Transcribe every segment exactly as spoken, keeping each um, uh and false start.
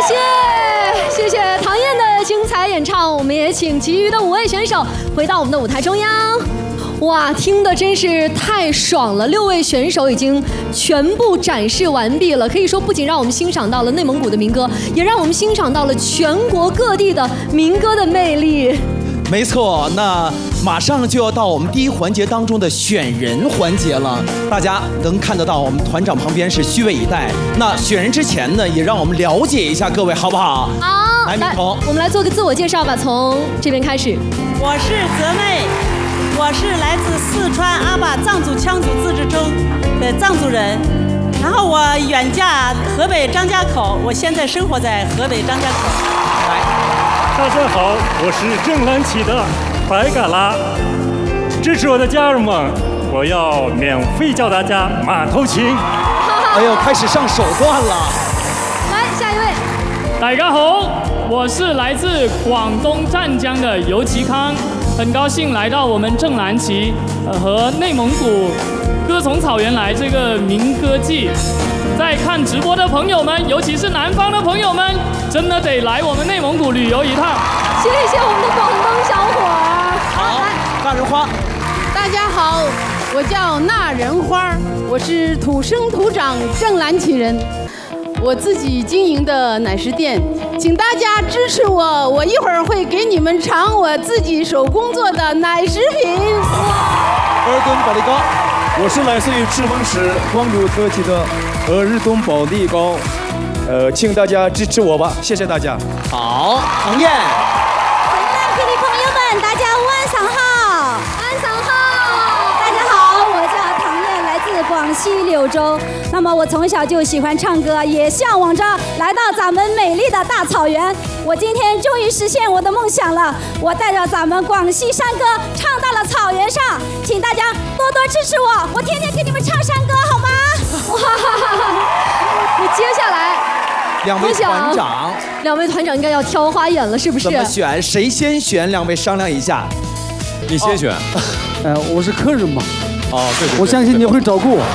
谢谢谢唐燕的精彩演唱，我们也请其余的五位选手回到我们的舞台中央。哇，听的真是太爽了！六位选手已经全部展示完毕了，可以说不仅让我们欣赏到了内蒙古的民歌，也让我们欣赏到了全国各地的民歌的魅力。 没错，那马上就要到我们第一环节当中的选人环节了，大家能看得到我们团长旁边是虚位以待。那选人之前呢，也让我们了解一下各位，好不好？ 好， 来，明彤， 我们来做个自我介绍吧，从这边开始。 我是泽妹，我是来自四川阿坝藏族羌族自治州的藏族人，然后我远嫁河北张家口，我现在生活在河北张家口。 来。 大家好，我是正蓝旗的白嘎拉，支持我的家人们，我要免费教大家马头琴。 哎呦，开始上手段了。 来，下一位。 大家好，我是来自广东湛江的尤其康，很高兴来到我们正蓝旗，呃，和内蒙古歌从草原来这个民歌季。在看直播的朋友们，尤其是南方的朋友们，真的得来我们内蒙古旅游一趟。 谢谢我们的广东小伙儿。 好，纳人花。 大家好，我叫纳人花，我是土生土长正蓝旗人，我自己经营的奶食店，请大家支持我，我一会儿会给你们尝我自己手工做的奶食品。 尔敦保利糕。 我是来自于赤峰市光州特级的额日东保利糕，呃，请大家支持我吧，谢谢大家。 好，唐燕。 本站霹雳朋友们，大家晚上好。 晚上好。 大家好，我叫唐燕，来自广西柳州。那么我从小就喜欢唱歌，也向往着来到咱们美丽的大草原。我今天终于实现我的梦想了，我带着咱们广西山歌唱到了草原上，请大家多多支持我，我天天给你们唱山歌好吗？ 哇，那接下来两位团长， 两位团长应该要挑花眼了，是不是？ 怎么选？谁先选？两位商量一下。 你先选。 呃，我是客人嘛。 哦，对对。 我相信你会照顾我。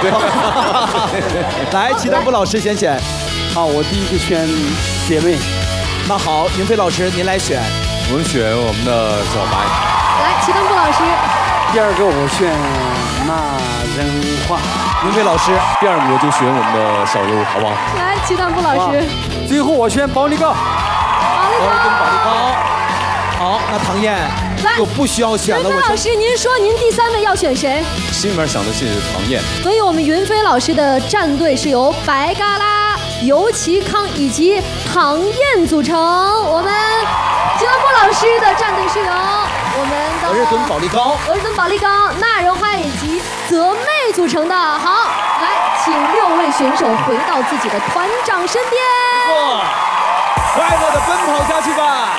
对。来，齐丹布老师先选。 好，我第一个选姐妹。 那好，云飞老师您来选。 我们选我们的小白。 来，齐丹布老师。 第二个我选纳人花。 云飞老师。 第二个我就选我们的小优，好不好？ 来，齐丹布老师。 最后我选保利糕。 保利糕。 保利糕。好，那唐燕就不需要选了。 云飞老师，您说您第三位要选谁？ 心里面想的是唐燕。 所以我们云飞老师的战队是由白嘎拉、尤其康以及唐燕组成。我们齐丹布老师的战队是由我们的额日敦保利糕、 额日敦保利糕、纳人花以及泽妹组成的。好，来，请六位选手回到自己的团长身边。 快乐的奔跑下去吧！